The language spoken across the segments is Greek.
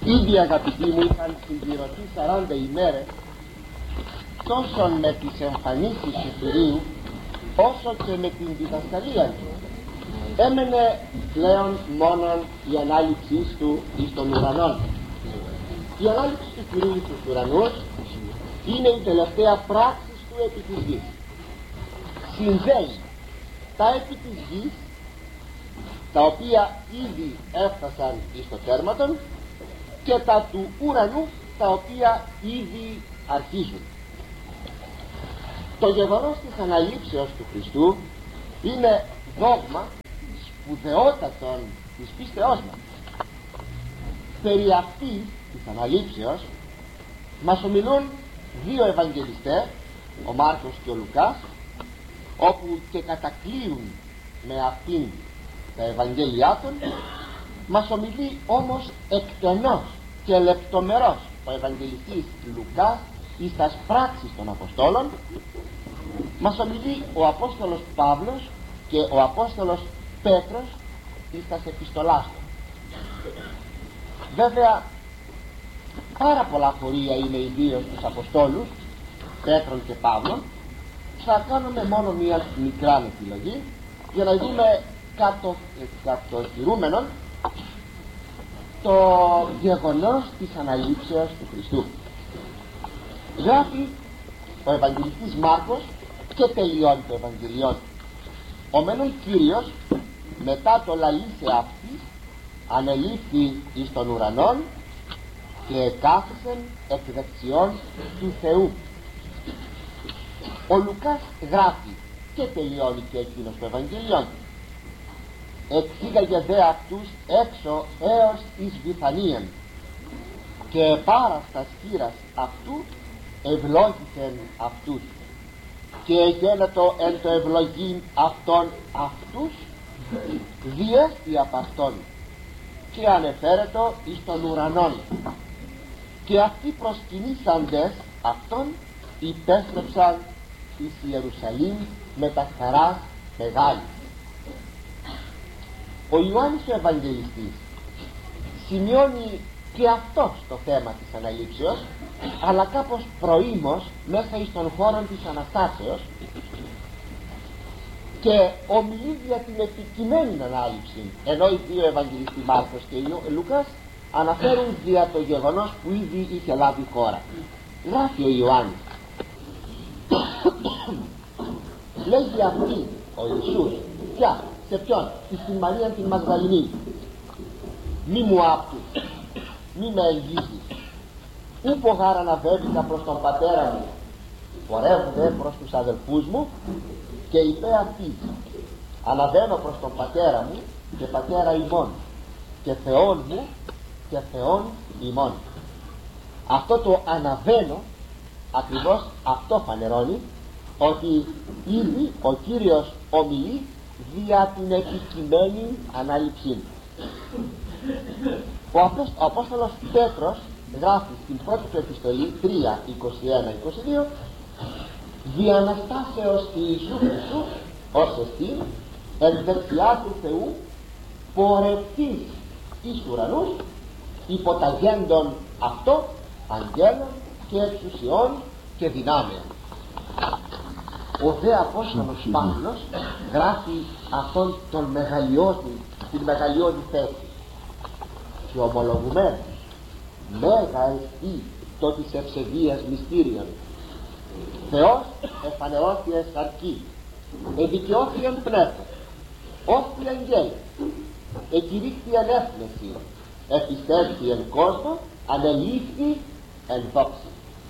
Ήδη αγαπητοί μου είχαν συμπληρωθεί 40 ημέρες τόσο με τις εμφανίσεις του Κυρίου όσο και με την διδασκαλία του. Έμενε πλέον μόνον η ανάληψή του εις των ουρανών. Η ανάληψη του Κυρίου στους ουρανούς είναι η τελευταία πράξη του επί της γης. Συνδέει τα επί της γης, τα οποία ήδη έφτασαν εις το τέρματον, και τα του ουρανού, τα οποία ήδη αρχίζουν. Το γεγονός της αναλήψεως του Χριστού είναι δόγμα σπουδαιότατον της πίστεώς μας. Περί αυτής της αναλήψεως μας ομιλούν δύο Ευαγγελιστές, ο Μάρκος και ο Λουκάς, όπου και κατακλείουν με αυτήν τα Ευαγγέλια των. Μας ομιλεί όμως εκτενώς και λεπτομερώς ο Ευαγγελιστής Λουκάς εις τας πράξεις των Αποστόλων. Μας ομιλεί ο Απόστολος Παύλος και ο Απόστολος Πέτρος εις τας επιστολάς του. Βέβαια πάρα πολλά χωρία είναι ιδίως τους Αποστόλους Πέτρων και Παύλων. Θα κάνουμε μόνο μία μικρά επιλογή για να δούμε κατοχυρούμενον το γεγονός της αναλήψεως του Χριστού. Γράφει ο Ευαγγελιστής Μάρκος και τελειώνει το Ευαγγελιόν: ο μένων Κύριος μετά το λαλήσε αυτής ανελήφθη εις των ουρανών και εκάθισεν εκ δεξιών του Θεού. Ο Λουκάς γράφει και τελειώνει και εκείνος το Ευαγγελιόν: εξήγαγε δε αυτούς έξω έως εις Βιθανίαν και πάραστας χείρας αυτού ευλόγησεν αυτούς και γένετο εν το ευλογήν αυτών αυτούς διέστη απ' αυτόν και ανεφέρετο εις των ουρανών, και αυτοί προσκυνήσαντες αυτόν υπέστρεψαν εις Ιερουσαλήμ με τα χαράς μεγάλη. Ο Ιωάννης ο Ευαγγελιστής σημειώνει και αυτός το θέμα της αναλήψεως, αλλά κάπως προήμως μέσα εις των χώρων της Αναστάσεως, και ομιλεί για την επικειμένη ανάληψη, ενώ οι δύο Ευαγγελιστοί Μάρκος και Λούκας αναφέρουν για το γεγονός που ήδη είχε λάβει χώρα. Γράφει ο Ιωάννης: λέγει αυτή ο Ιησούς πια σε ποιον? Στην Μαρία την Μαγδαληνή: μη μου άπτους, μη με ελγίζεις, ούπο γάρα να βέβηκα προς τον πατέρα μου, πορεύονται προς τους αδελφούς μου, και είπε αυτή: αναβαίνω προς τον πατέρα μου και πατέρα ημών, και Θεόν μου και Θεόν ημών. Αυτό το αναβαίνω ακριβώς αυτό φανερώνει ότι ήδη ο Κύριος ομιλεί δια την επικειμένη ανάληψή. Ο Απόστολος Πέτρος γράφει στην πρώτη του επιστολή 3:21-22: δι' Αναστάσεως Ιησού Χριστού ως εστίν εν δεξιά του Θεού πορευτής εις ουρανούς υποταγέντων αυτό αγγέλων και εξουσιών και δυνάμεων. Ο δε Απόστολος Παύλος γράφει αυτόν τον μεγαλειώδη, την μεγαλειώδη θέση: και ομολογουμένος μέγα εστί το της ευσεβίας μυστήριον, Θεός εφανερώθη εν σαρκή, εδικαιώθη εν πνεύμα, όστι αγγέλη, εκηρύχθη εν έθνεση, επιστεύθη εν κόσμο, ανελήφθη εν δόξη.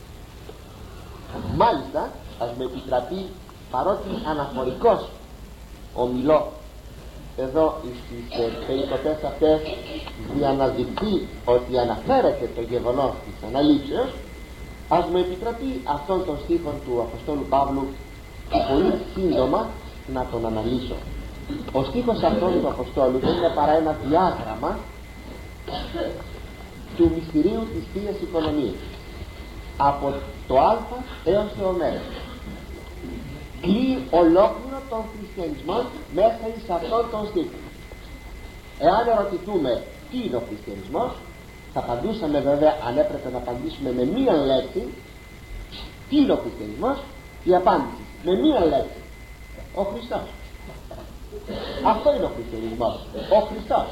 Μάλιστα, ας με επιτραπεί, παρότι αναφορικός ομιλώ εδώ στις περικοπές αυτές για να δειχθεί ότι αναφέρεται το γεγονός της αναλήψεως, ας μου επιτραπεί αυτόν τον στίχο του Αποστόλου Παύλου πολύ σύντομα να τον αναλύσω. Ο στίχος αυτόν του Αποστόλου δεν είναι παρά ένα διάγραμμα του μυστηρίου της Θείας Οικονομίας από το Α έως το Ω. Κλείει ολόκληρο τον χριστιανισμό μέσα εις αυτόν τον στίχο. Εάν ερωτηθούμε τι είναι ο χριστιανισμός, Θα απαντούσαμε βέβαια, αν έπρεπε να απαντήσουμε με μία λέξη, τι είναι ο χριστιανισμός? Η απάντηση με μία λέξη: ο Χριστός. Αυτό είναι ο χριστιανισμός, ο Χριστός.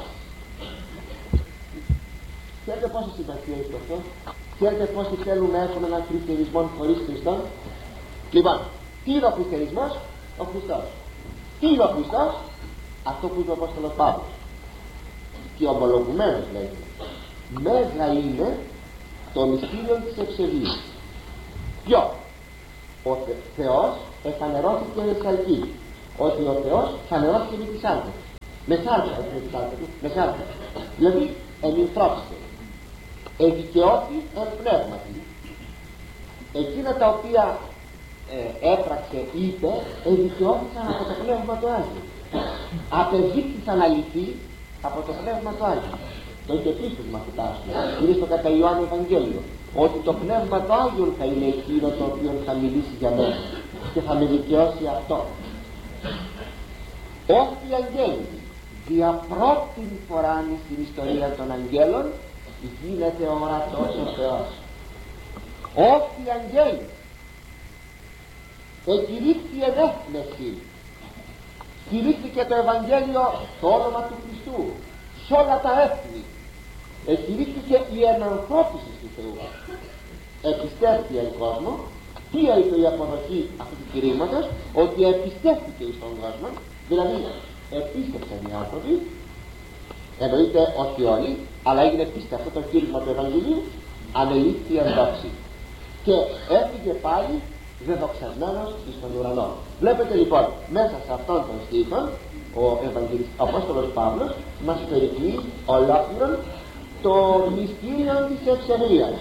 Ξέρετε πόση σημασία έχει αυτό? Ξέρετε πόσοι θέλουν να έχουν έναν χριστιανισμό χωρίς Χριστόν? Λοιπόν, τι είναι ο χριστιανισμός? Ο Χριστός. Τι είναι ο Χριστός? Αυτό που είπε ο Απόστολος Παύλος, και ομολογουμένως λέει: μέγα είναι το μυστήριο της ευσεβίας. Ποιο? Ο Θεός εφανερώθηκε με σαλκή. Ότι ο Θεός φανερώθηκε με τη σάρκα. Με σάρκα, με σάρκα. Δηλαδή ενυθρώθηκε. Εδικαιώθη εν πνεύματι. Εκείνα τα οποία έπραξε, είπε, εδικαιώθησαν από το Πνεύμα του Άγιου. Απεδείχθησαν αληθή από το Πνεύμα του Άγιου. Το είχε πει στους μαθητάς του, είναι στο κατά Ιωάννη Ευαγγέλιο, ότι το Πνεύμα του Άγιου θα είναι εκείνο το οποίο θα μιλήσει για μένα και θα με δικαιώσει αυτό. Όχι οι αγγέλοι, δια πρώτη φορά στην ιστορία των αγγέλων γίνεται ορατός ο Θεός. Όχι οι αγγέλοι, εκηρύχθη εν έθνεση, κηρύχθηκε το Ευαγγέλιο, το όνομα του Χριστού σε όλα τα έθνη. Εκηρύχθηκε η ενανθρώπιση του Θεού. Επιστέφθηκε εν κόσμο. Τι έγινε η αποδοχή αυτού του κηρύγματος? Ότι επιστέφθηκε στον κόσμο, δηλαδή επίστεψαν οι άνθρωποι. Εννοείται όχι όλοι, αλλά έγινε πίστη αυτό το κήρυγμα του Ευαγγελίου, ανελήφθη εν δόξη και έφυγε πάλι δεδοξασμένος στον ουρανό. Βλέπετε λοιπόν, μέσα σε αυτόν τον στίχο ο Απόστολος Παύλος μας περικλεί ολόκληρον το μυστήριο της ευσεβίας.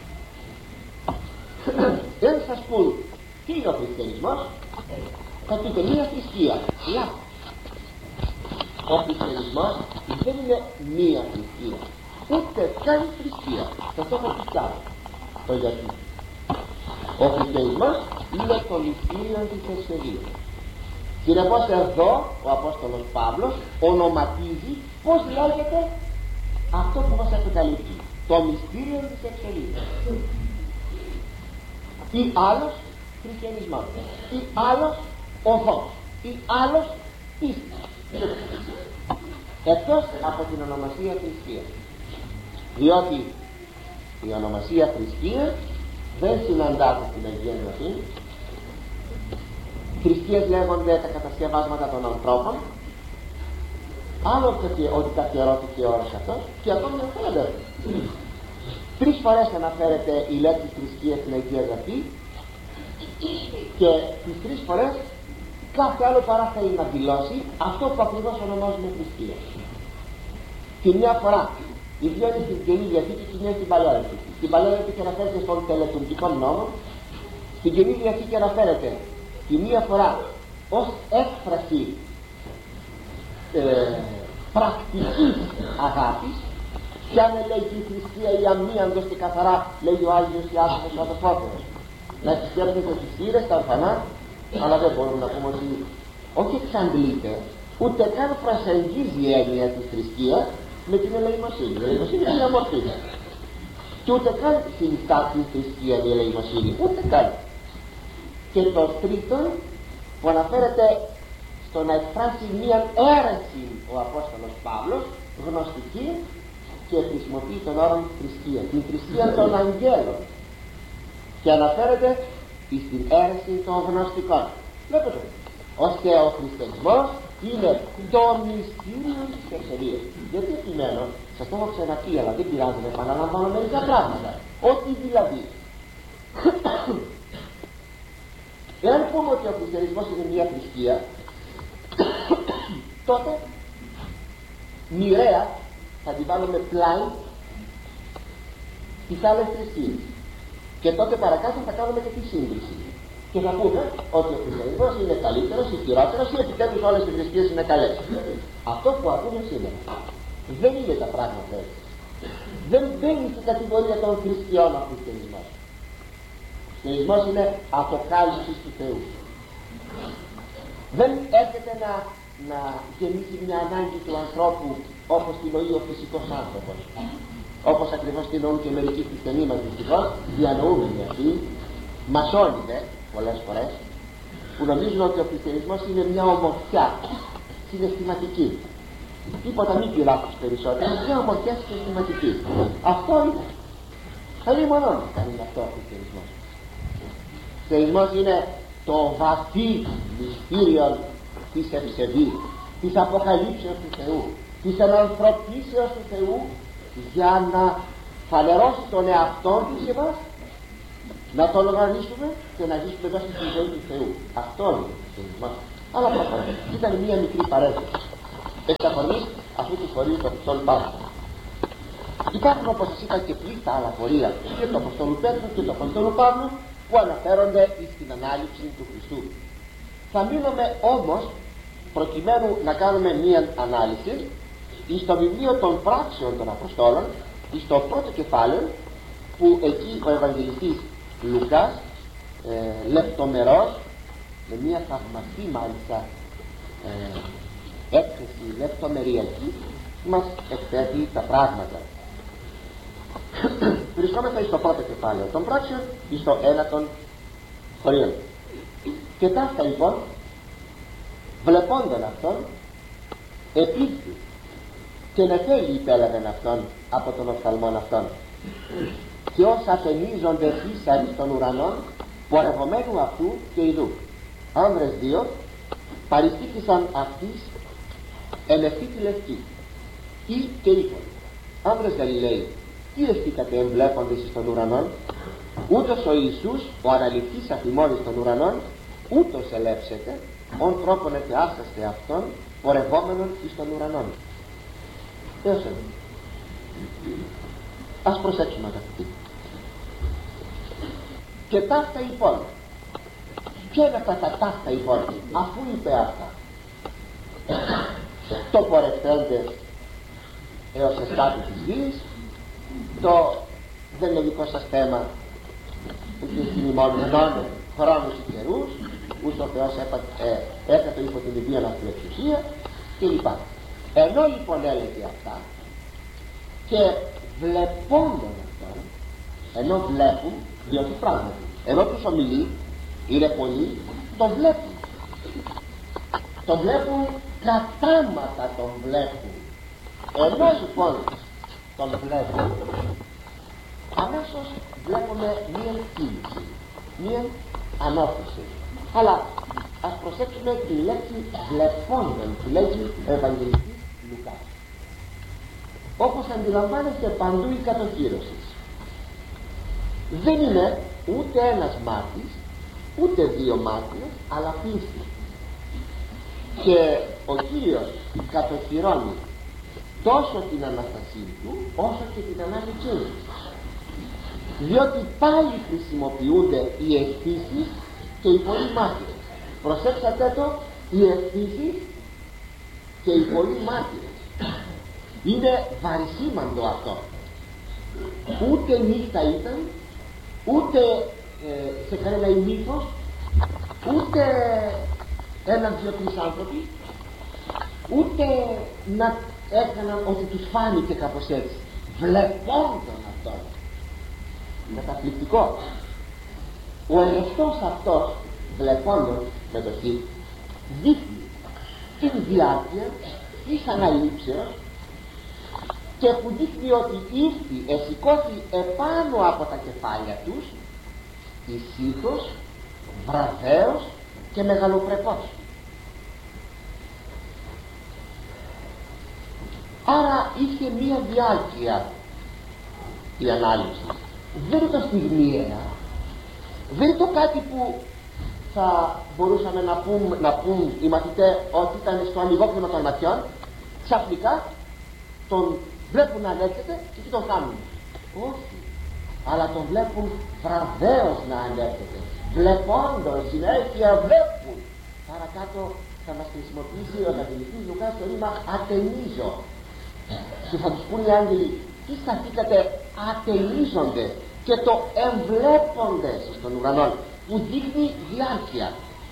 Δεν σας πούν τι είναι ο χριστιανισμός, θα πείτε μία θρησκεία. Λάθος. Ο χριστιανισμός δεν είναι μία θρησκεία, ούτε καν θρησκεία. Θα το έχω πει clar το γιατί. Ο χριστιανισμός είναι το μυστήριο της ευσεβίας. Συνεπώς εδώ ο Απόστολος Παύλος ονοματίζει πώς λέγεται αυτό που μας αποκαλύπτει, το μυστήριο της ευσεβίας. Ή άλλος χριστιανισμός, ή άλλος οδός, ή άλλος πίστη, εκτός από την ονομασία θρησκεία. Διότι η ονομασία θρησκεία δεν συναντάται στην Αγία Γραφή. Θρησκείες λέγονται τα κατασκευάσματα των ανθρώπων. Άλλο ότι καθιερώθηκε ο όρος αυτός, και ακόμη αναφέρεται. 3 φορές αναφέρεται η λέξη θρησκεία στην Αγία Γραφή, και τις 3 φορές κάθε άλλο παρά θέλει να δηλώσει αυτό που ακριβώς ονομάζουμε θρησκεία. Τη μια φορά η δυο είναι στην Καινή Διαθήκη και η μια στην Παλαιά Διαθήκη. Στην Παλαιά Διαθήκη αναφέρεται στον τελετουργικό νόμο, στην Καινή Διαθήκη αναφέρεται τη μία φορά ως έκφραση πρακτικής αγάπης, και αν λέγει η θρησκεία η αμίαντος και καθαρά, λέγει ο Άγιος και άνθρωπος ο Αδελφότερος, να επισκέπτεται τις θύρες, τα ορφανά, αλλά δεν μπορούμε να πούμε ότι όχι εξαντλείται, ούτε καν προσεγγίζει η έννοια της θρησκείας με την ελεημοσύνη. Η ελεημοσύνη είναι μια μορφή, και ούτε καν συνιστά την θρησκεία η ελεημοσύνη, ούτε καν. Και το τρίτο που αναφέρεται στο να εκφράσει μια αίρεση ο Απόστολος Παύλος, γνωστική, και χρησιμοποιεί τον όρο θρησκεία, την θρησκεία των αγγέλων, και αναφέρεται στην αίρεση των γνωστικών. Βλέπετε, ώστε ο χριστιανισμός είναι το μυστήριο της ευσεβίας. Γιατί επιμένω, σας το έχω ξαναπεί, αλλά δεν πειράζει να επαναλαμβάνω μερικά πράγματα. Ότι δηλαδή εάν πούμε ότι ο χριστιανισμός είναι μια θρησκεία, τότε μοιραία θα την βάλουμε πλάι τις άλλες θρησκείες, και τότε παρακάτω θα κάνουμε και τη σύγκριση και θα πούμε ότι ο χριστιανισμός είναι καλύτερος ή χειρότερος, ή επιτέλους όλες οι θρησκείες είναι καλές. Αυτό που ακούμε σήμερα δεν είναι τα πράγματα έτσι. Δεν μπαίνει στην κατηγορία των θρησκειών ο χριστιανισμός. Ο χριστιανισμός είναι αποκάλυψη του Θεού. Δεν έρχεται να γεννήσει μια ανάγκη του ανθρώπου όπως την νοεί ο φυσικός άνθρωπος. όπως ακριβώς την εννοούν και μερικοί χριστιανοί μας δυστυχώς, διανοούμενοι αυτοί, μασόνιδε πολλές φορές, που νομίζουν ότι ο χριστιανισμός είναι μια ομορφιά συναισθηματική. Τίποτα μη πειράξεις περισσότερο, μια ομορφιά συναισθηματική. Αυτό είναι. Αλλήμον είναι αυτό ο χριστιανισμός. Ο χριστιανισμός είναι το βαθύ μυστήριο της ευσεβής, της αποκαλύψεως του Θεού, της ενανθρωπίσεως του Θεού, για να φανερώσει τον εαυτό του σε εμάς, να το λογαριάσουμε και να ζήσουμε μέσα στη ζωή του Θεού. Αυτό είναι ο χριστιανισμός. Αλλά προχωράμε. Ήταν μία μικρή παρένθεση εξ αφορμής αυτού του φορείου του Αποστόλου Παύλου. Υπάρχουν, όπως σας είπα, και πλήθα άλλα φορεία και του Αποστόλου Πέτρου και του Αποστόλου Παύλου που αναφέρονται στην ανάληψη του Χριστού. Θα μείνουμε όμως, προκειμένου να κάνουμε μία ανάλυση, στο βιβλίο των πράξεων των Αποστόλων, στο πρώτο κεφάλαιο, που εκεί ο Ευαγγελιστής Λουκάς λεπτομερώς, με μία θαυμαστή μάλιστα έκθεση λεπτομεριακή, μας εκθέτει τα πράγματα. Βρισκόμαστε στο πρώτο κεφάλαιο των πράξεων, στο ένα των χωρίων. Και ταύτα λοιπόν, βλεπόντων αυτόν, επίθει και νεφέλη υπέλαβεν αυτόν από τον οφθαλμόν αυτόν, και ως αφενίζονται ίσα εις των ουρανών, πορευομένου αυτού και ειδού άνδρες δύο παριστήθησαν αυτής εν ευθύ τη λευκή, ή και είπαν: άνδρες Γαλιλαίοι, τι εστίκατε εμβλέποντες εις των ουρανών? Ούτως ο Ιησούς, ο αναληφθής αφημών εις των ουρανών, ούτως ελεύσετε, ον τρόπον ετεάσαστε αυτόν, πορευόμενον εις των ουρανών. Έως εδώ. Ας προσέξουμε, αγαπητοί. Και ταύτα λοιπόν. Ποια είναι αυτά τα ταύτα λοιπόν, αφού είπε αυτά? Το πορευτέντες έως εστάτη της γης, το δεν είναι δικό σας θέμα, ούτε στην ημώνων χρόνους και καιρούς, ούτε ο Θεός έκατο υπό την ιδία αυτοεξουσία κλπ. Ενώ λοιπόν έλεγε αυτά και βλεπόντων αυτόν, ενώ βλέπουν, διότι πράγματι ενώ τους ομιλεί, είναι πολλοί, το βλέπουν, το βλέπουν κατάματα, τον βλέπουν. Ενώ λοιπόν τον βλέπουν, αμέσως βλέπουμε μία κίνηση, μία ανώθηση. Αλλά ας προσέξουμε τη λέξη βλεπόντων, τη λέξη Ευαγγελιστής Λουκάς. Όπως αντιλαμβάνεστε παντού η κατοχύρωση δεν είναι ούτε ένας μάρτης, ούτε δύο μάρτυρες, αλλά πίστη. Και ο Κύριος κατοχυρώνει τόσο την Αναστασία του όσο και την ανάληψή του, διότι πάλι χρησιμοποιούνται οι αισθήσεις και οι πολλοί μάρτυρες. Προσέξατε το, οι αισθήσεις και οι πολλοί μάρτυρες. Είναι βαρισίμαντο αυτό. Ούτε νύχτα ήταν, ούτε σε κανένα ημίφος, ούτε έναν δύο-τρεις άνθρωποι, ούτε να έκαναν ότι τους φάνηκε κάπως έτσι. Βλεπόντων αυτόν. Καταπληκτικό. Ο ερευτός αυτός, βλεπόντων με το χ, δείχνει την διάρκεια της αναλήψεως, και που δείχνει ότι ήρθε, εσηκώθη επάνω από τα κεφάλια τους ησύχος, βραδέως και μεγαλοπρεπώς. Άρα είχε μία διάρκεια η ανάλυση. Δεν είναι το στιγμιαία, δεν είναι το κάτι που θα μπορούσαμε να πούν οι μαθητές ότι ήταν στο ανοιγόκλημα των ματιών, ξαφνικά τον βλέπουν να ανέρχεται και τι τον κάνουν? Όχι, αλλά τον βλέπουν βραδέως να ανέρχεται, βλεπόντος, συνέχεια βλέπουν. Παρακάτω θα μας χρησιμοποιήσει ο Ευαγγελιστής Λουκάς το ρήμα ατενίζω, και θα τους πούν οι άγγελοι: τι σταθήκατε ατενίζονται, και το εμβλέποντες στον ουρανό, που δείχνει διάρκεια.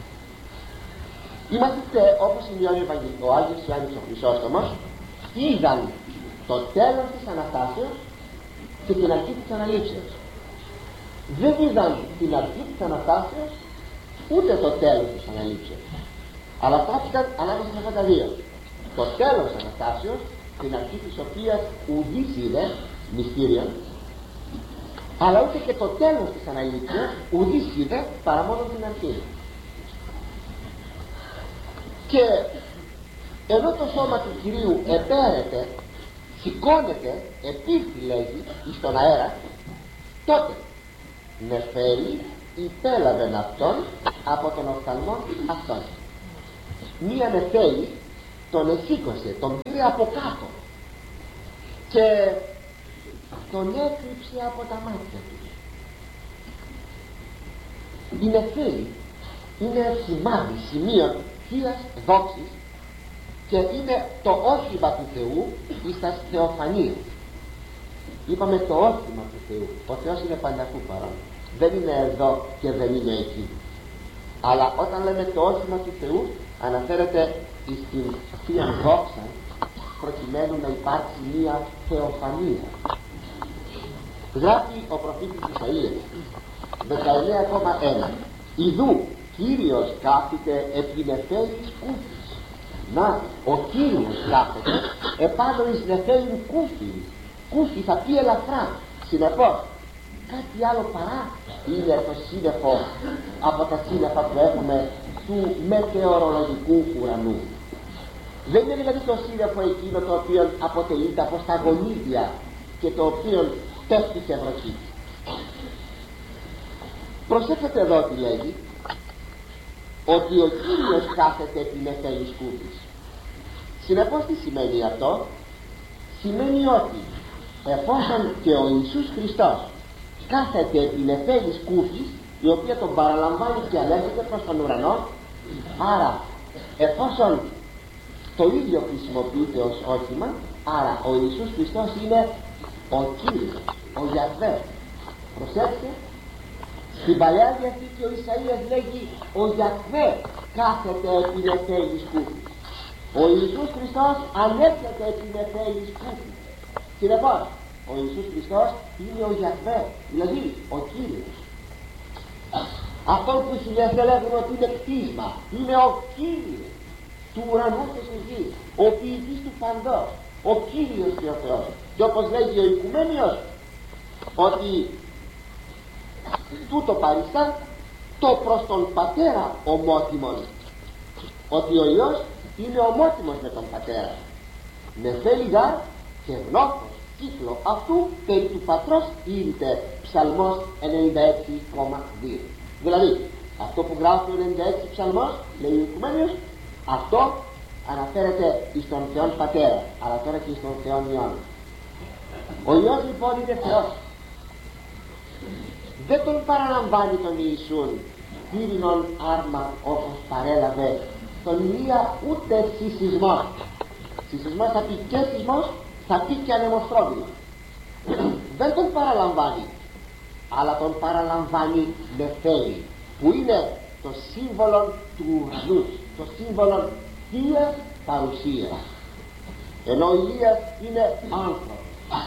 Οι μαθητές, όπως σημειώνει ο Άγιος Ιωάννης ο Χρυσόστομος, είδαν το τέλος της Αναστάσεως και την αρχή της αναλήψεως. Δεν είδαν την αρχή της Αναστάσεως ούτε το τέλος της αναλήψεως, αλλά τάχθηκαν ανάμεσα σε αυτά τα δύο. Το τέλος της Αναστάσεως, την αρχή της οποίας ουδής είδε μυστήριον, αλλά ούτε και το τέλος της αναλήψεως ουδής είδε παρά μόνο την αρχή. Και ενώ το σώμα του Κυρίου επέρεται, σηκώνεται, επήρθη λέγει εις τον αέρα, τότε νεφέλη υπέλαβεν αυτόν από τον οφθαλμό αυτόν. Μία νεφέλη τον εσήκωσε, τον πήρε από κάτω και τον έκρυψε από τα μάτια του. Η νεφέλη είναι σημάδι, σημείο θείας δόξης και είναι το όχημα του Θεού εις τα θεοφανία. Είπαμε το όχημα του Θεού. Ο Θεός είναι πανταχού παρόν. Δεν είναι εδώ και δεν είναι εκεί. Αλλά όταν λέμε το όχημα του Θεού, αναφέρεται στην θεία δόξα, προκειμένου να υπάρξει μία θεοφανία. Γράφει ο προφήτης Ισαΐας 19,1: Ιδού Κύριος κάθεται επί νεφέλης κούφης. Να, ο Κύριος κάθεται επάνω εις νεφέλην κούφη. Κούφη θα πει ελαφρά. Συνεπώς κάτι άλλο παρά είναι το σύννεφο από τα σύννεφα που έχουμε του μετεωρολογικού ουρανού. Δεν είναι δηλαδή το σύννεφο εκείνο το οποίο αποτελείται από σταγονίδια και το οποίο πέφτει σε βροχή. Προσέξτε εδώ τι λέγει, ότι ο Κύριος κάθεται επί νεφέλης κούφης. Συνεπώς τι σημαίνει αυτό? Σημαίνει ότι εφόσον και ο Ιησούς Χριστός κάθεται επί νεφέλης κούφης, η οποία τον παραλαμβάνει και ανέρχεται προς τον ουρανό, άρα εφόσον το ίδιο χρησιμοποιείται ως όχημα, άρα ο Ιησούς Χριστός είναι ο Κύριος, ο Ιαχβέ. Προσέξτε, στην Παλαιά Διαθήκη ο Ισαΐας λέγει ο Ιαχβέ κάθεται επί νεφέλης κούφης. Ο Ιησούς Χριστός ανέρχεται επί νεφέλης κούφης. Συνεπώς ο Ιησούς Χριστός είναι ο Ιαχβέ, δηλαδή ο Κύριος. Αυτό που οι χιλιαστές λέγουν ότι είναι κτίσμα, είναι ο Κύριος του ουρανού και της γης, ο ποιητής του παντός, ο Κύριος και ο Θεός. Και όπως λέγει ο Οικουμένιος, ότι τούτο παριστά το προς τον Πατέρα ομότιμον, ότι ο Υιός είναι ομότιμος με τον Πατέρα. Νεφέλη γάρ και γνώθος κύκλο αυτού περί του Πατρός ήρθε. Ψαλμός 96,2. Δηλαδή αυτό που γράφει ο 96 ψαλμός, λέει ο Οικουμένιος, αυτό αναφέρεται εις τον Θεόν Πατέρα, αλλά τώρα και εις τον Θεόν Υιόν. Ο Υιός λοιπόν είναι Θεός. Δεν τον παραλαμβάνει τον Ιησούν πύρινον άρμα όπως παρέλαβε τον Ηλία, ούτε σεισμός. Σεισμός θα πει και σεισμός, θα πει και ανεμοστρόβιλο. Δεν τον παραλαμβάνει, αλλά τον παραλαμβάνει νεφέλη, που είναι το σύμβολο του ουρανού, το σύμβολο θείας παρουσίας. Ενώ ο Ηλίας είναι άνθρωπος.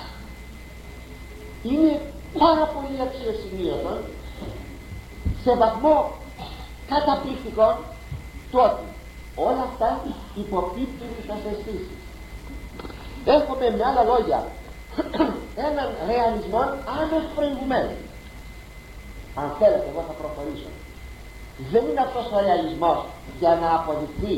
Είναι πάρα πολύ αξιοσημείωτο, σε βαθμό καταπληκτικό, το ότι όλα αυτά υποπίπτουν στις αισθήσεις. Έχουμε με άλλα λόγια έναν ρεαλισμό άνευ προηγουμένου. Αν θέλετε, εγώ θα προχωρήσω. Δεν είναι αυτός ο ρεαλισμός για να αποδειχθεί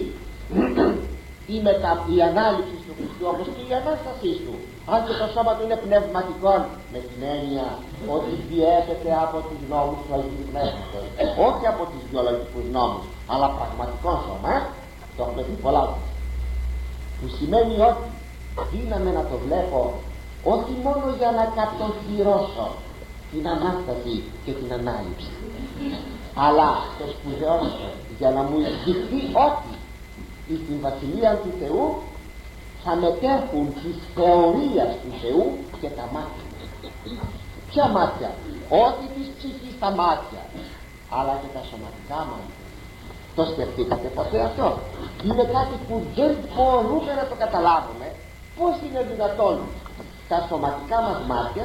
η ανάληψη του Χριστού, όπως και η Ανάστασή του. Αν και το σώμα του είναι πνευματικό, με την έννοια ότι διέπεται από τους νόμους του Αγίου Πνεύματος, όχι από τους βιολογικούς νόμους, αλλά πραγματικό σώμα, το έχουμε πει πολλά, που σημαίνει ότι δύναμαι να το βλέπω όχι μόνο για να κατοχυρώσω την Ανάσταση και την Ανάληψη, αλλά το σπουδαιότερο για να μου δειχθεί ότι στην Βασιλεία του Θεού θα μετέχουν της θεωρίας του Θεού και τα μάτια. Ποια μάτια? Όχι της ψυχής τα μάτια, αλλά και τα σωματικά μάτια. Το σκεφτήκατε ποτέ αυτό? Είναι κάτι που δεν μπορούμε να το καταλάβουμε. Πώς είναι δυνατόν τα σωματικά μας μάτια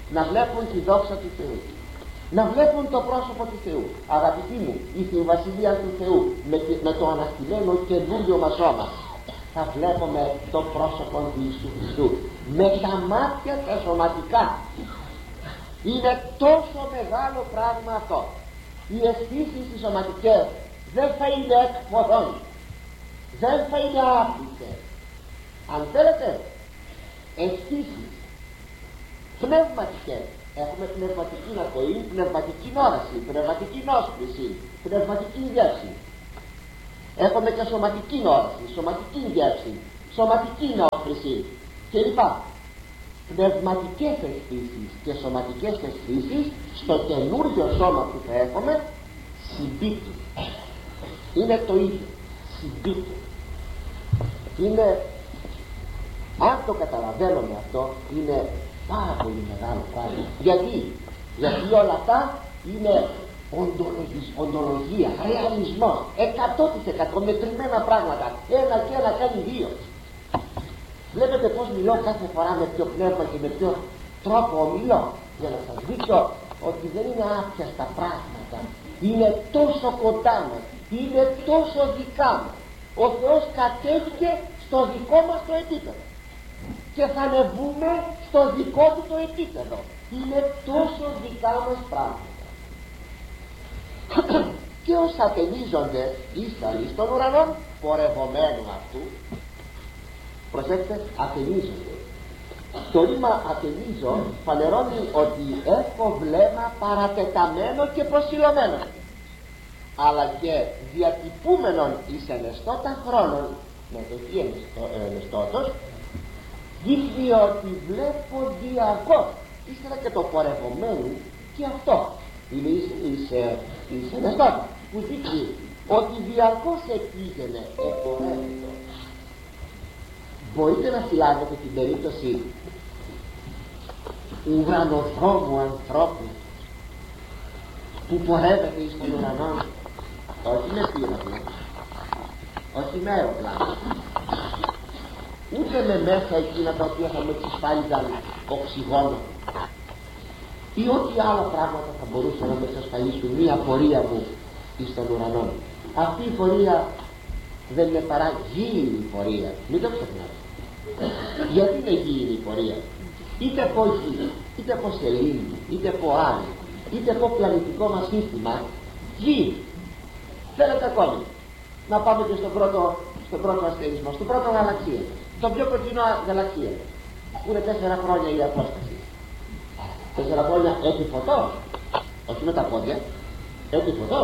να βλέπουν τη δόξα του Θεού, να βλέπουν το πρόσωπο του Θεού. Αγαπητοί μου, η βασιλεία του Θεού με το αναστημένο καινούριο μας σώμα, θα βλέπουμε το πρόσωπο του Ιησού Χριστού με τα μάτια τα σωματικά. Είναι τόσο μεγάλο πράγμα αυτό. Οι αισθήσεις οι σωματικές δεν θα είναι εκποδών, δεν θα είναι άπλητες. Αν θέλετε, αισθήσεις πνευματικές, έχουμε πνευματική ακοή, πνευματική όραση, πνευματική νόσπληση, πνευματική γεύση. Έχουμε και σωματική όραση, σωματική γεύση, σωματική νόσπληση κλπ. Πνευματικές αισθήσεις και σωματικές αισθήσεις στο καινούργιο σώμα που θα έχουμε συμπίπτουν. Είναι το ίδιο, συμπίπτουν. Είναι, αν το καταλαβαίνουμε αυτό, είναι πάρα πολύ μεγάλο πράγμα. Γιατί όλα αυτά είναι οντολογία, ρεαλισμός, 100% μετρημένα πράγματα. Ένα και ένα κάνει δύο. Βλέπετε πως μιλώ κάθε φορά με ποιο πνεύμα και με ποιο τρόπο μιλώ, για να σας δείξω ότι δεν είναι άπιαστα πράγματα, είναι τόσο κοντά μας, είναι τόσο δικά μας. Ο Θεός κατέβηκε στο δικό μας το επίπεδο και θα ανεβούμε στο δικό του το επίπεδο. Είναι τόσο δικά μας πράγματα. Και ως ατενίζονται ύσταροι στον ουρανό πορευομένου αυτού, προσέξτε, ατενίζονται. Το ρήμα ατενίζω φανερώνει ότι έχω βλέμμα παρατεταμένο και προσιλωμένο, αλλά και διατυπούμενον εις ενεστώτα χρόνων, με το τι ενεστώτος, δείχνει ότι βλέπω διαρκώς. Ύστερα και το πορευομένο και αυτό είναι εις ενεστώτα, που δείχνει ότι διαρκώς επήγαινε, επορεύεται. Μπορείτε να συλλάβετε την περίπτωση ουρανοδρόμου ανθρώπου που πορεύεται εις τον ουρανό, όχι με πύραυλο, όχι με αεροπλάνο, ούτε με μέσα εκείνα τα οποία θα με εξασφάλιζαν οξυγόνο ή ό,τι άλλα πράγματα θα μπορούσαν να με εξασφαλίσουν μία πορεία μου εις τον ουρανό. Αυτή η πορεία δεν είναι παρά γήινη πορεία, μην το ξεχνάτε. Γιατί είναι γήινη η πορεία? Είτε από γη, είτε από σελήνη, είτε από άλλη, είτε από πλανητικό μας σύστημα, γη. Θέλετε ακόμη να πάμε και στον πρώτο αστερισμό, στην πρώτη γαλαξία, στον πιο κοντινό γαλαξία, που είναι 4 χρόνια η απόσταση. 4 χρόνια έτσι φωτός, όχι με τα πόδια, έτσι φωτός.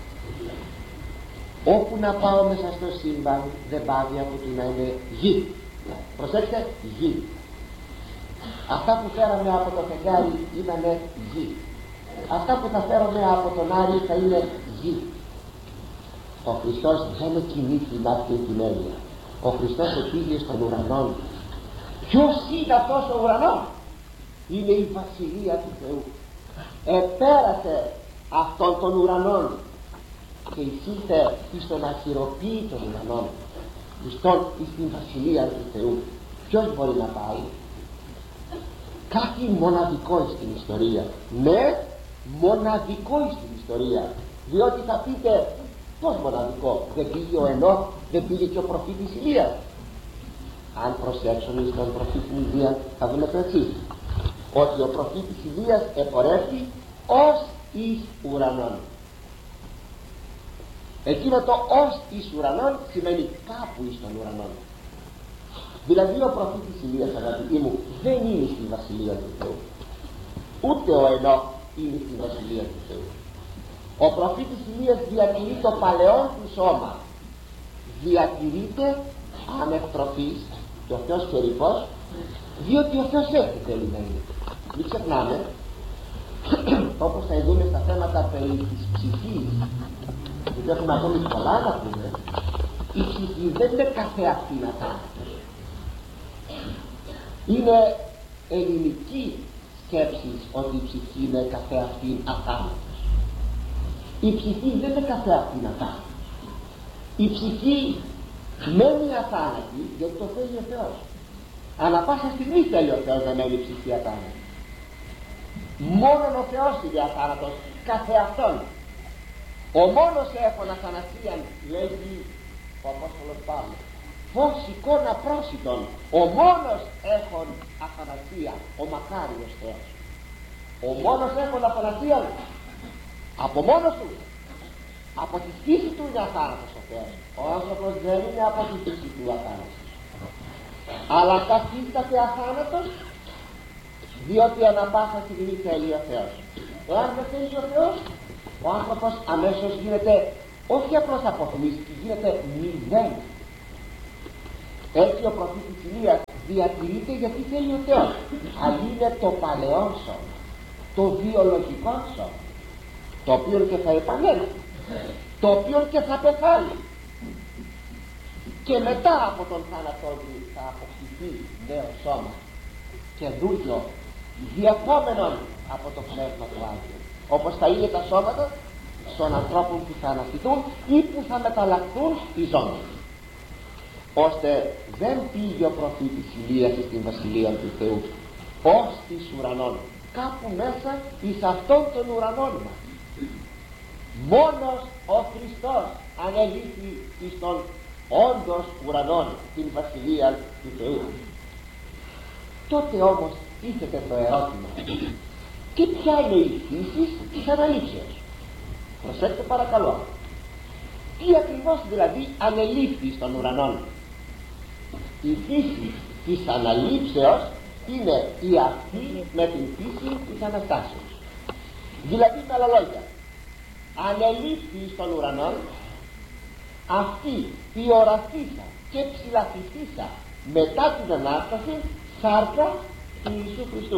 Όπου να πάω μέσα στο σύμπαν δεν πάβει από το να είναι γη. Προσέξτε, γη. Αυτά που φέραμε από το φεγγάρι ήταν γη. Αυτά που θα φέρουμε από τον Άρη θα είναι γη. Ο Χριστός δεν κινήθηκε με αυτή την έννοια. Ο Χριστός επήγε στον ουρανό. Ποιος είναι αυτός ο ουρανός? Είναι η βασιλεία του Θεού. Επέρασε αυτόν τον ουρανό και εισήλθε στον αχυροποίητο ουρανό, στην βασιλεία του Θεού. Ποιος μπορεί να πάει? Κάτι μοναδικό στην ιστορία. Ναι, μοναδικό στην ιστορία. Διότι θα πείτε, πώς μοναδικό? Δεν πήγε ο Ενώχ, δεν πήγε και ο προφήτης Ηλίας? Αν προσέξουμε στον προφήτη Ηλία θα δούμε το εξής, ότι ο προφήτης Ηλίας επορεύει ως εις ουρανόν. Εκείνο το ως εις ουρανόν σημαίνει κάπου εις τον ουρανόν. Δηλαδή ο προφήτης Ηλίας, αγαπητοί μου, δεν είναι στη βασιλεία του Θεού, ούτε ο Ενώχ είναι στη βασιλεία του Θεού. Ο προφήτης Ηλίας διατηρεί το παλαιόν του σώμα, διατηρείται ανεκτροφής και ο Θεός χερифός, διότι ο Θεός έτσι θέλει να είναι. Μην ξεχνάμε, όπως θα δούμε στα θέματα περί της ψυχής, γιατί έχουμε ακόμη πολλά να πούμε, η ψυχή δεν είναι καθεαυτήν αθάνατος. Είναι ελληνική σκέψη ότι η ψυχή είναι καθεαυτήν αθάνατος. Η ψυχή δεν είναι καθεαυτήν αθάνατος. Η ψυχή μένει αθάνατη γιατί το θέλει ο Θεός. Ανά πάσα στιγμή θέλει ο Θεός να μένει η ψυχή αθάνατη. Μόνον ο Θεός είναι αθάνατος καθεαυτόν. Ο μόνος έχων αθανασίαν, λέγει ο Απόστολος Παύλος, φως εικόνα πρόσιτον. Ο μόνος έχων αθανασία, ο μακάριος Θεός. Ο μόνος έχων αθανασία από μόνος του, από τη φύση του είναι αθάνατος ο Θεός. Ο άνθρωπος δεν είναι από τη φύση του αθάνατος, αλλά καθίσταται αθάνατος διότι ανά πάσα στιγμή θέλει ο Θεός. Εάν δεν θέλει ο Θεός, ο άνθρωπος αμέσως γίνεται όχι απλώς αποφημίστηκε, γίνεται μηδέν. Έτσι ο προφήτης Ηλίας διατηρείται γιατί θέλει ο Θεός. Αλλά είναι το παλαιό σώμα, το βιολογικό σώμα, το οποίο και θα επανέλθει, το οποίο και θα πεθάνει, και μετά από τον θάνατό του θα αποκτηθεί νέο σώμα, καινούριο, διακόμενον από το Πνεύμα του Άγιου, όπως θα είναι τα σώματα των ανθρώπων που θα αναστηθούν ή που θα μεταλλαχθούν οι ζώντες, ώστε δεν πήγε ο προφήτης Ηλίας στην Βασιλεία του Θεού ως της ουρανών, κάπου μέσα εις αυτόν τον ουρανών μας. Μόνος ο Χριστός ανελήφθη εις τον όντως ουρανών, την Βασιλεία του Θεού. Τότε όμως τίθεται το ερώτημα, και ποια είναι η φύση της αναλήψεως? Προσέξτε παρακαλώ, τι ακριβώς δηλαδή ανελήφθη στον ουρανόν? Η φύση της αναλήψεως είναι η αυτή με την φύση της Αναστάσεως. Δηλαδή με άλλα λόγια, ανελήφθη στον ουρανόν αυτή η οραθήσα και ψηλαφιστήσα μετά την Ανάσταση σάρκα του Ιησού Χριστού.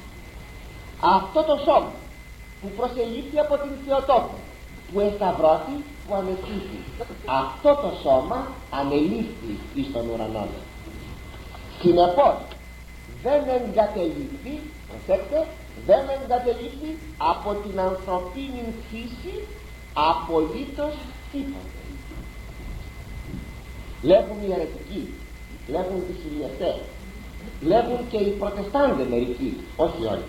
Αυτό το σώμα που προσελήφθη από την Θεοτόκο, που εσταυρώθη, που ανεστήθη, αυτό το σώμα ανελήφθη εις τον ουρανό. Συνεπώς δεν εγκατελήφθη, προσέξτε, δεν εγκατελήφθη από την ανθρωπίνη φύση απολύτως τίποτε. Λέγουν οι αιρετικοί, λέγουν οι συλλευτές, λέγουν και οι προτεστάντες μερικοί, όχι όλοι,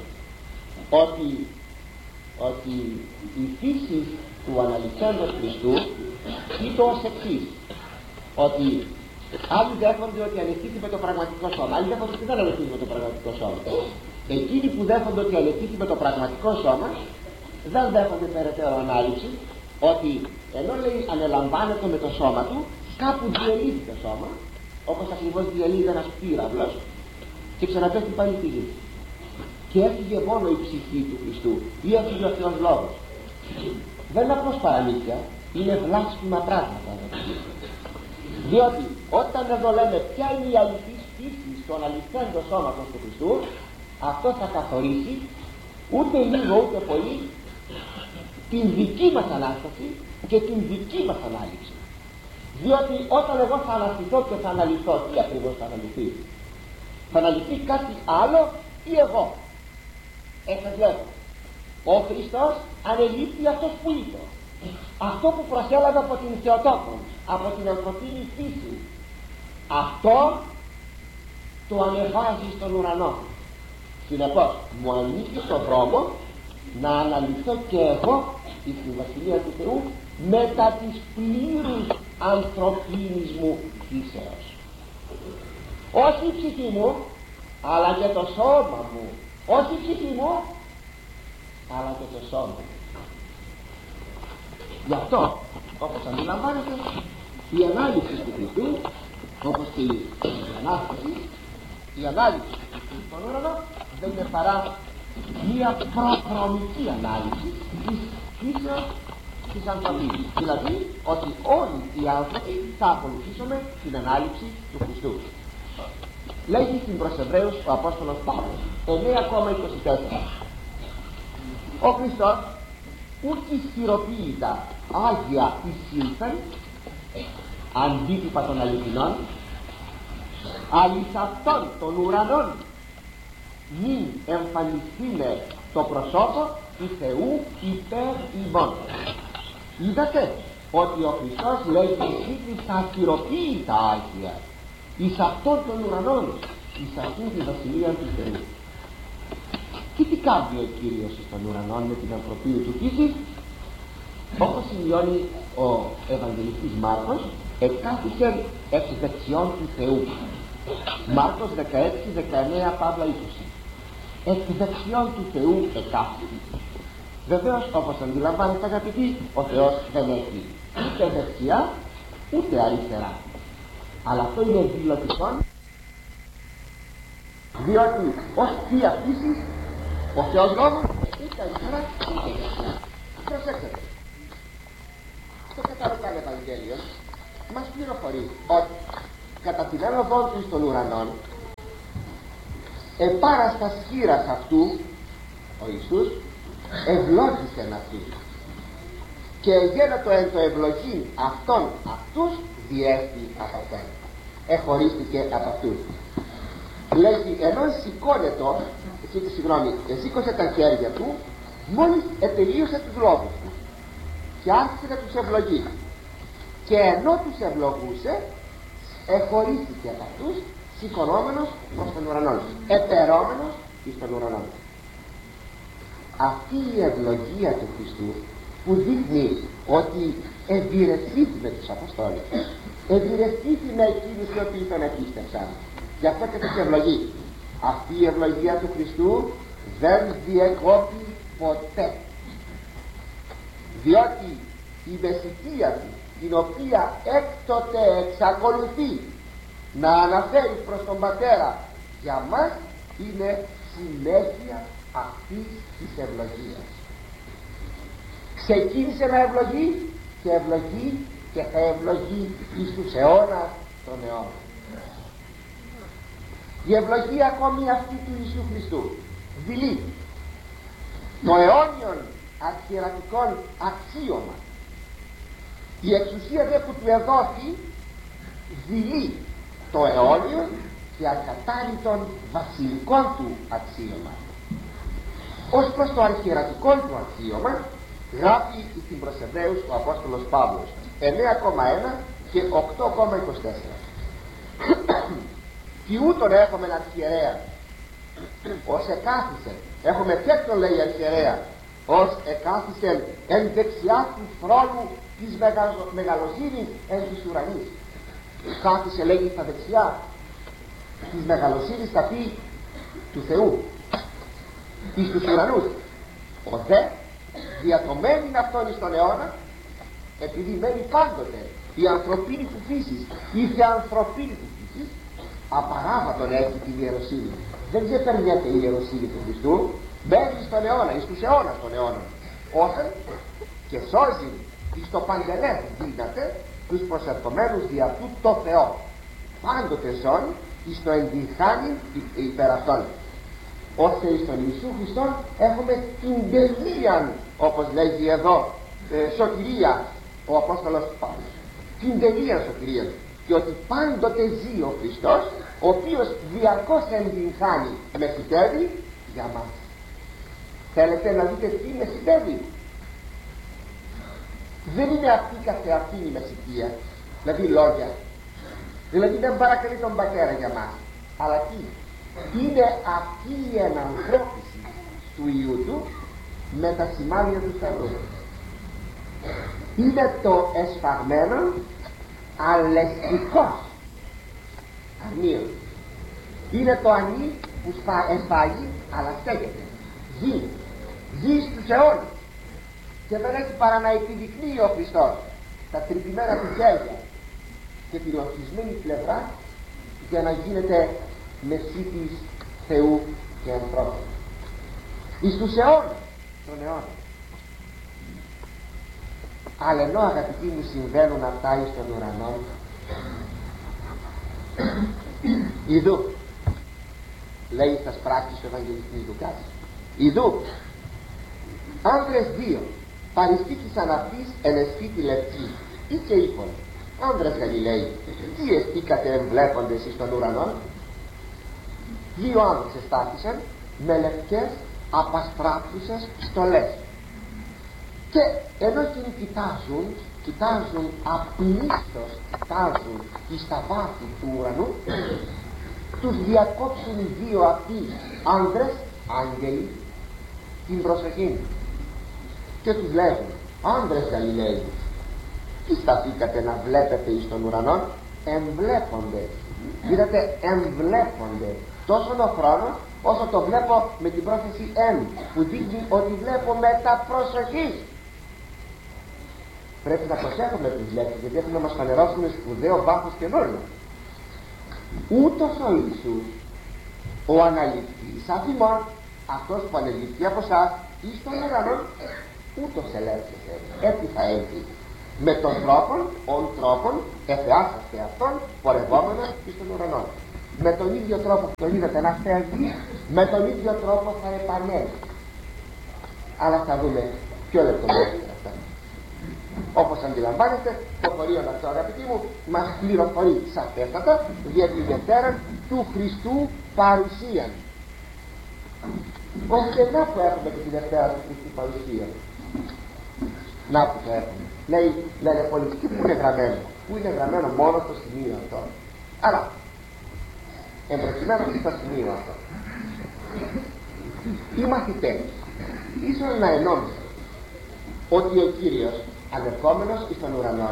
ότι η φύση του αναλυθέντος Χριστού είναι ως εξής, ότι άλλοι δέχονται ότι ανεστήθη με το πραγματικό σώμα, άλλοι δέχονται ότι δεν ανεστήθη με το πραγματικό σώμα. Εκείνοι που δέχονται ότι ανεστήθη με το πραγματικό σώμα δεν δέχονται περαιτέρω ανάλυση, ότι ενώ λέει ανελαμβάνεται με το σώμα του, κάπου διελύθη το σώμα, όπως ακριβώς διελύεται ένας πύραυλος και ξαναπέφτει πάλι στη γη. Και έφυγε μόνο η ψυχή του Χριστού, ή έφυγε ο Θεός Λόγος. Δεν είναι απλώς παραμύθια, είναι βλάσφημα πράγματα. Διότι όταν εδώ λέμε ποια είναι η αληθής φύση στον αληθέντο σώματος του Χριστού, αυτό θα καθορίσει ούτε λίγο ούτε πολύ την δική μας Ανάσταση και την δική μας ανάληψη. Διότι όταν εγώ θα αναστηθώ και θα αναλυθώ, τι ακριβώς θα αναλυθεί? Θα αναλυθεί κάτι άλλο ή εγώ? Σας λέω, ο Χριστός ανελήφθη αυτός που είπε, αυτό που προσέλαβε από την Θεοτόκο, από την ανθρωπίνη φύση, αυτό το ανεβάζει στον ουρανό. Συνεπώς μου ανήκει στον δρόμο να αναλυθώ και εγώ στην Βασιλεία του Θεού μετά της πλήρους ανθρωπίνης μου φύσεως. Όχι η ψυχή μου, αλλά και το σώμα μου. Όχι η ψυχή μου, αλλά και το σώμα μου. Γι' αυτό, όπως αντιλαμβάνετε, η ανάλυση του Χριστού, όπως και η Ανάσταση, η ανάλυση του Χριστού στον ουρανό δεν είναι παρά μία προδρομική ανάλυση της φύσεως της ανθρωπίνης. Δηλαδή ότι όλοι οι άνθρωποι θα ακολουθήσουμε την ανάλυση του Χριστού. Λέγει στην προς Εβραίους ο Απόστολος Παύλος 9,24, ο Χριστός ουκ ισχυροποίητα Άγια εισήλθεν αντίτυπα των αληθινών, αλλά εις αυτόν των ουρανών μην εμφανιστήνε το προσώπο του Θεού υπέρ ημών. Είδατε ότι ο Χριστός λέγει εις ισχυροποίητα Άγια εις αυτόν των ουρανών, εις αυτήν τη Βασιλεία του Θεού. Και τι κάνει ο Κύριος στον ουρανό με την ανθρωπίνη του φύση? Όπως σημειώνει ο Ευαγγελιστής Μάρκος, εκάθισε εξ δεξιών του Θεού. Μάρκος 16, 19, Παύλα 20. Εξ δεξιών του Θεού εκάθισε. Βεβαίως, όπως αντιλαμβάνεστε αγαπητοί, ο Θεός δεν έχει ούτε δεξιά ούτε αριστερά. Αλλά αυτό είναι δηλωτικό, διότι ως θεία φύση ο Θεός λόγος ούτε αριστερά ούτε δεξιά. Προσέξτε, το Καθαροτάν Ευαγγέλιο μας πληροφορεί ότι κατά την έλαβόν του στον ουρανόν επάραστας χείρας αυτού ο Ιησούς ευλόγησεν αυτούς και γένετο εν το ευλογήν αυτών αυτούς διέστη από αυτόν, εχωρίστηκε από αυτούς. Λέγει, ενώ σήκωσε τα χέρια του μόλις ετελείωσε τους λόγους του και άρχισε να τους ευλογεί, και ενώ τους ευλογούσε εχωρίστηκε από αυτούς, σηκωνόμενος προς τον ουρανό, επερόμενος εις τον ουρανό. Αυτή η ευλογία του Χριστού που δείχνει ότι εμπειρευτήθη με τους Αποστόλους, εμπειρευτήθη με εκείνους οι οποίοι τον επίστευσαν, γι' αυτό και τους ευλογεί. Αυτή η ευλογία του Χριστού δεν διεκόπη ποτέ, διότι η μεσητεία του, την οποία έκτοτε εξακολουθεί να αναφέρει προς τον Πατέρα, για μας είναι συνέχεια αυτής της ευλογίας. Ξεκίνησε να ευλογεί και ευλογεί και θα ευλογεί εις τους αιώνας των αιώνων. Η ευλογία ακόμη αυτή του Ιησού Χριστού δηλεί το αιώνιον αρχιερατικών αξίωμα. Η εξουσία δε που του εδόθη δηλεί το αιώνιο και ακατάρρητον βασιλικών του αξίωμα. Ως προς το αρχιερατικό του αξίωμα γράφει στην προς Εβραίους ο Απόστολος Παύλος 9,1 και 8,24. Τι ούτων έχουμε αρχιερέα ως εκάθισε, έχουμε τέτοιον λέει αρχιερέα, ως εκάθισε εν δεξιά του θρόνου της μεγαλοσύνης εν της ουρανής. Κάθισε λέγει στα δεξιά της μεγαλοσύνης θα πει του Θεού εις τους ουρανούς. Ο δε διατομένην αυτόν εις τον αιώνα, επειδή μένει πάντοτε η ανθρωπίνη του φύσης, η θεανθρωπίνη του φύσης, απαράβατον έχει την ιεροσύνη. Δεν ξεπερνιέται η ιεροσύνη του Χριστού, μένει στον αιώνα, εις τους αιώνας των αιώνων, όταν και σώζει εις το παντελές δύναται τους προσερχομένους δια του το Θεό, πάντοτε ζών εις το εντυχάνει υπέρ αυτών. Ώστε εις τον Ιησού Χριστό έχουμε την τελείαν, όπως λέγει εδώ, σωτηρία ο Απόστολος Παύλος, την τελείαν σωτηρία, και ότι πάντοτε ζει ο Χριστός, ο οποίος διαρκώς εντυχάνει μεσητεύει για μας. Θέλετε να δείτε τι μεσητεύει? Δεν είναι αυτή καθεαυτή η μεσητεία, δηλαδή λόγια, δηλαδή δεν παρακαλεί τον Πατέρα για μας, αλλά τι? Είναι αυτή η ενανθρώπιση του Υιού του με τα σημάδια του Σταυρού. Είναι το εσφαγμένο αλεκτικός αρνείο. Είναι το ανή που εσφάγει αλλά στέκεται, ζει στους αιώνες και δεν έχει παρά να επιδεικνύει ο Χριστός τα τρυπημένα του χέρια και την ορθισμένη πλευρά για να γίνεται μεσίτης Θεού και ανθρώπου εις τους αιώνες των αιώνων. Αλλά ενώ αγαπητοί μου συμβαίνουν αυτά εις των ουρανών, ιδού λέει στα πράξεις του Ευαγγελιστή Λουκάς, ιδού άνδρες δύο παριστήκησαν αυτής εν εσφύτη λευκή ή και είπον, άνδρες Γαλιλαίοι, τι εστίκατε εμβλέποντες εις των ουρανών? Δύο άνδρες εστάθησαν με λευκές απαστράπτουσες στολές, και ενώ εκείνοι κοιτάζουν απλήστως, κοιτάζουν εις τα βάθη του ουρανού, τους διακόψουν οι δύο αυτοί άνδρες, άγγελοι, την προσοχή και τους λέγουν: άνδρες Γαλιλαίοι, τι σταθήκατε να βλέπετε εις των ουρανών? Εμβλέπονται. Είδατε, εμβλέπονται. Τόσο ο χρόνος όσο το βλέπω με την πρόθεση εμ, που δείχνει ότι βλέπω μετά προσοχής. Πρέπει να προσέχουμε τις λέξεις, γιατί έχουν να μας φανερώσουν σπουδαίο βάθος καινούριο. Ούτως ο Ιησούς, ο αναληφθής αφημών, αυτός που ανελήφθη από εσάς εις των ουρανών, ούτως ελεύθερε. Έτσι θα έλθει. Με τον τρόπον εφεάσαστε αυτόν πορευόμενο εις των ουρανών. Με τον ίδιο τρόπο που τον είδατε να φεύγει, με τον ίδιο τρόπο θα επανέλθει. Αλλά θα δούμε πιο λεπτομέρεια αυτά. Όπως αντιλαμβάνεστε, το χωρίο αυτό, αγαπητοί μου, μας πληροφορεί σαφέστατα για τη Δευτέρα του Χριστού παρουσία. Ώστε να που έχουμε και τη Δευτέρα του Χριστού παρουσία. Να που το έχουμε. Λένε πολιτικοί που είναι γραμμένο. Που είναι γραμμένο μόνο στο σημείο αυτό. Αλλά εμπροκειμένου στο σημείο αυτό, οι μαθητές ίσως να ενόμισαν ότι ο Κύριος ανερχόμενος εις των ουρανών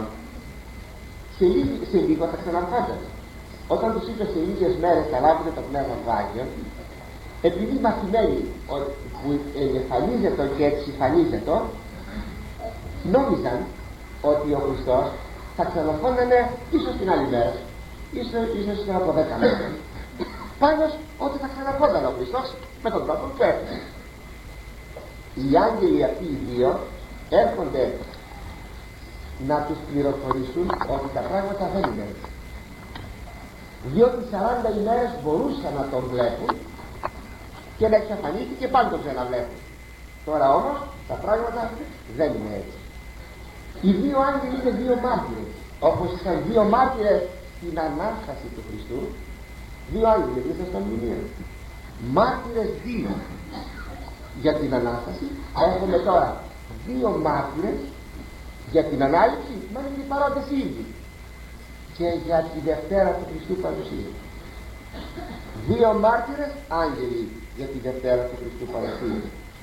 σε λίγο θα ξαναρχόταν. Όταν τους είπε σε λίγες μέρες θα λάβετε το Πνεύμα του Άγιον, επειδή οι μαθημένοι που εμφανίζεται και εξυφανίζεται, νόμιζαν ότι ο Χριστός θα ξαναρχόταν ίσως την άλλη μέρα, ίσως από 10 μέρες. Πάντως ότι θα ξαναρχόταν ο Χριστός με τον τρόπο που έφυγε. Οι άγγελοι αυτοί οι δύο έρχονται να τους πληροφορήσουν ότι τα πράγματα δεν είναι έτσι. Διότι 40 ημέρες μπορούσαν να τον βλέπουν και να εξαφανίσει και πάλι τον ξαναβλέπουν. Τώρα όμως τα πράγματα δεν είναι έτσι. Οι δύο άγγελοι είναι δύο μάρτυρες. Όπως είχαν δύο μάρτυρες στην Ανάσταση του Χριστού, δύο άγγελοι μέσα στα μνημεία. Μάρτυρες δύο για την Ανάσταση. Έχουμε τώρα δύο μάρτυρες για την Ανάληψη, μα είναι οι παρόντες ήδη, και για τη Δευτέρα του Χριστού παρουσία. Δύο μάρτυρες άγγελοι για τη Δευτέρα του Χριστού παρουσία.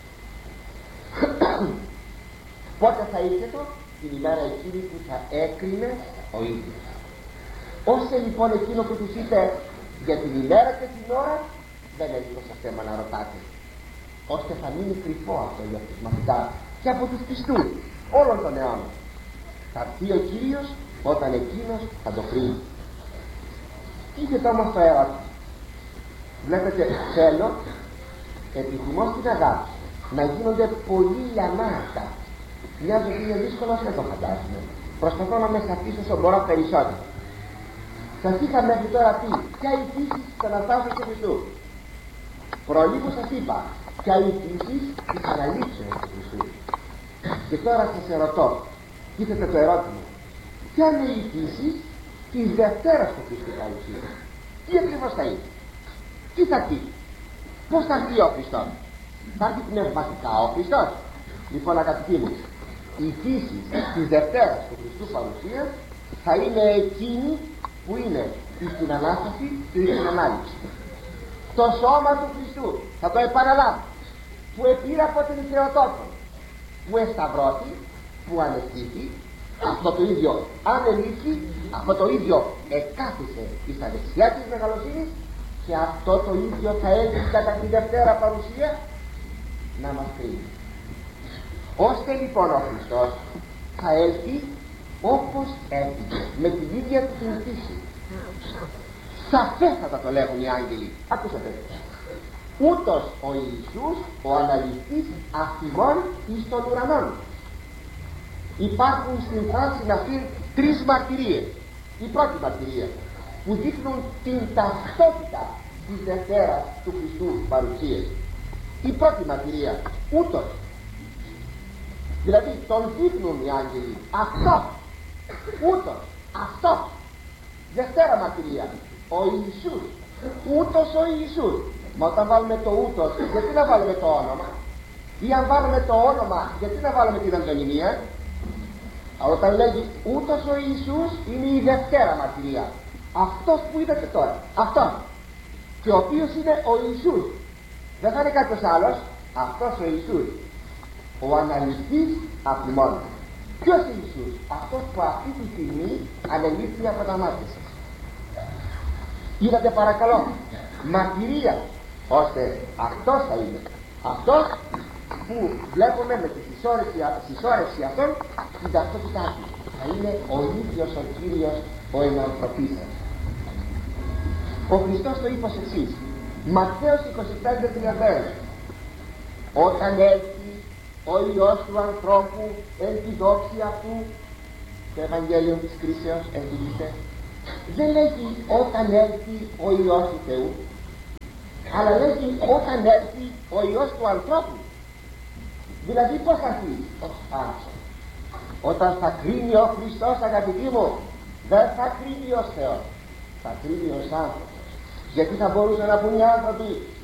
Πότε θα ήρθε? Την ημέρα εκείνη που θα έκρινε ο ίδιος. Ώστε λοιπόν εκείνο που τους είπε για την ημέρα και την ώρα, δεν έχει τόσο θέμα να ρωτάτε, ώστε θα μείνει κρυφό αυτό για τους μαθητάς και από τους πιστούς όλων των αιώνων. Θα έρθει ο Κύριος όταν εκείνος θα το κρίνει. Τίθεται όμως το ερώτημα. Βλέπετε, θέλω, επιθυμώ στην αγάπη να γίνονται πολύ λιανάτα. Μοιάζει ότι είναι δύσκολο, δεν το φαντάζομαι. Προσπαθώ να με σαφίσω όσο μπορώ περισσότερο. Σας είχα μέχρι τώρα πει ποια η φύση της Αναστάσεως του Χριστού. Προλίγου σας είπα ποια η φύση της Αναλήψεως του Χριστού. Και τώρα σας ερωτώ, τίθεται το ερώτημα, ποια είναι η φύση της Δευτέρας του Χριστού παρουσία? Τι ακριβώς θα είναι? Τι θα πει? Πώς θα έρθει ο Χριστός? Θα έρθει πνευματικά ο Χριστός? Λοιπόν, αγαπητοί μου, η φύση της Δευτέρας του Χριστού παρουσία θα είναι εκείνη που είναι στην Ανάσταση και στην Ανάληψη. Το σώμα του Χριστού, θα το επαναλάβω, που επήρε από την Θεοτόκο, που εσταυρώθη, που ανεστήθη, αυτό το ίδιο ανελήφθη, αυτό το ίδιο εκάθισε στα δεξιά της μεγαλοσύνης, και αυτό το ίδιο θα έλθει κατά τη Δευτέρα παρουσία να μας κρίνει. Ώστε λοιπόν ο Χριστός θα έλθει όπως έφυγε, με την ίδια του την φύση. Σαφέστατα το λέγουν οι άγγελοι. Ακούσατε. Ούτως ο Ιησούς, ο αναληφθής αφημών εις των ουρανών. Υπάρχουν στην φράση αυτή τρεις μαρτυρίες. Η πρώτη μαρτυρία που δείχνουν την ταυτότητα της Δευτέρας του Χριστού παρουσίας. Η πρώτη μαρτυρία, ούτως. Δηλαδή τον δείχνουν οι άγγελοι. Αυτό, ούτως, αυτό. Δευτέρα μαρτυρία, ο Ιησούς, ούτως ο Ιησούς. Μα όταν βάλουμε το ούτως, γιατί να βάλουμε το όνομα? Ή αν βάλουμε το όνομα, γιατί να βάλουμε την αντωνυμία? Όταν λέγει ούτως ο Ιησούς, είναι η Δευτέρα μαρτυρία. Αυτός που είδατε τώρα, αυτός, και ο οποίος είναι ο Ιησούς. Δεν θα είναι κάποιος άλλος, αυτός ο Ιησούς, ο αναλυστής αφημών. Ποιος Ιησούς? Αυτός που αυτή τη στιγμή ανελήφθη από τα μάτια σας. Είδατε παρακαλώ μαρτυρία, ώστε αυτός θα είναι, αυτός που βλέπουμε με τη συσσόρευση αυτών την ταυτότητά του, θα είναι ο ίδιος ο Κύριος, ο ενανθρωπής σας. Ο Χριστός το είπε ως εξής, Ματθαίος 25:31, όταν έρθει ο Υιός του ανθρώπου εν τη δόξη αυτού, το Ευαγγέλιο της κρίσεως εντυπωσέ, δεν λέγει όταν έρθει ο Υιός του Θεού, αλλά λέγει όταν έρθει ο Υιός του ανθρώπου. Δηλαδή πως θα έρθει? Όταν θα κρίνει ο Χριστός, αγαπητοί μου, δεν θα κρίνει ως Θεός, θα κρίνει ως άνθρωπος. Γιατί θα μπορούσαν να πούν οι άνθρωποι,